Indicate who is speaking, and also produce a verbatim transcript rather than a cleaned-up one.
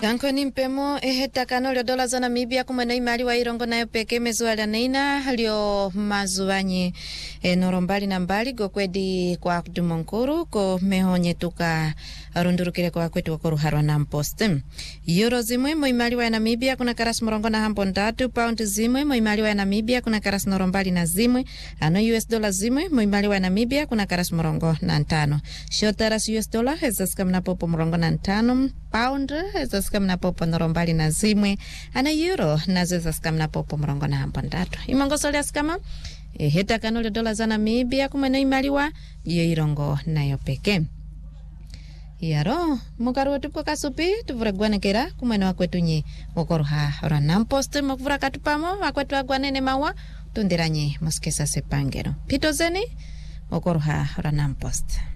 Speaker 1: Ganko ni mpemo ehetakano lyo dola za Namibia kumwena imali wa irongo nayo peke mezuala neina lyo mazuanyi e, norombali na mbali gokwedi kwa kudumonkuru ko mehonye tuka rundurukire kwa kwetu wakoru harwa na mposte. Euro zimwe mo imali wa Namibia kuna karas morongo na hampo ndatu, pound zimwe mo imali wa Namibia kuna karas norombali na zimwe, ano U S dollar zimwe mo imali wa Namibia kuna karas morongo na ntano. Shotaras U S dollar hezaska mnapopo morongo na ntano, pound hezaska mnapopo norombali na zimwe, ana euro nazo hezaska mnapopo morongo na hampo ndatu. Imongo ya skama e, heta kanole dola za Namibia kumwena imali wa iyo irongo nayo peke. Yaro, mukaru wetu kwa kasupi, tuvura guanekera, kumwena wakwetu nye, wakoroha ranam poste, mokuvura katupamo, wakwetu waguanene mawa, tundiranye, moskesa sepangero. Pito zeni, wakoroha ranam poste.